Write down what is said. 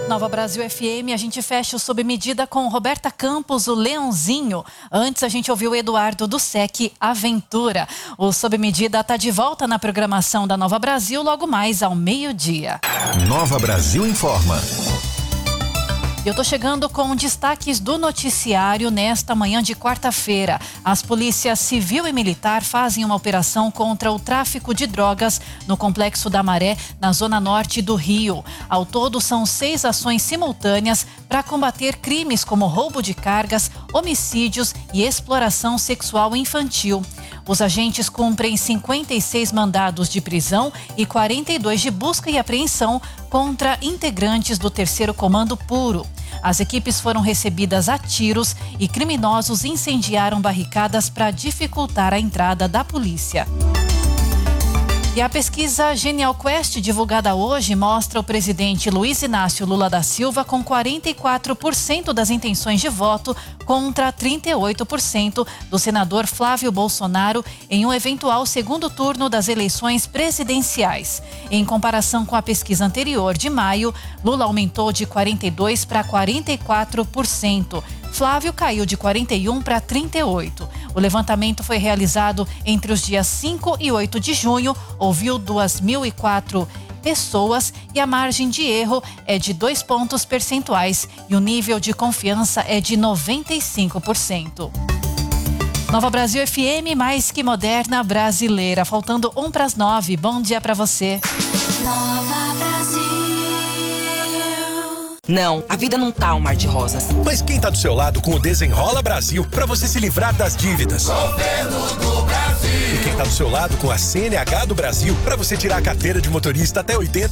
Nova Brasil FM, a gente fecha o Sob Medida com Roberta Campos, o Leãozinho. Antes a gente ouviu o Eduardo do SEC, Aventura. O Sob Medida está de volta na programação da Nova Brasil logo mais ao meio-dia. Nova Brasil informa. Eu tô chegando com destaques do noticiário nesta manhã de quarta-feira. As polícias civil e militar fazem uma operação contra o tráfico de drogas no Complexo da Maré, na zona norte do Rio. Ao todo, são 6 ações simultâneas para combater crimes como roubo de cargas, homicídios e exploração sexual infantil. Os agentes cumprem 56 mandados de prisão e 42 de busca e apreensão contra integrantes do 3º Comando Puro. As equipes foram recebidas a tiros e criminosos incendiaram barricadas para dificultar a entrada da polícia. E a pesquisa Genial Quest, divulgada hoje, mostra o presidente Luiz Inácio Lula da Silva com 44% das intenções de voto contra 38% do senador Flávio Bolsonaro em um eventual segundo turno das eleições presidenciais. Em comparação com a pesquisa anterior de maio, Lula aumentou de 42% para 44%. Flávio caiu de 41% para 38%. O levantamento foi realizado entre os dias 5 e 8 de junho, ouviu 2.004 pessoas e a margem de erro é de 2 pontos percentuais e o nível de confiança é de 95%. Nova Brasil FM, mais que moderna, brasileira. Faltando 8:50. Bom dia para você. Nova Brasil. Não, a vida não tá um mar de rosas. Mas quem tá do seu lado com o Desenrola Brasil pra você se livrar das dívidas? Governo do Brasil. E quem tá do seu lado com a CNH do Brasil pra você tirar a carteira de motorista até 80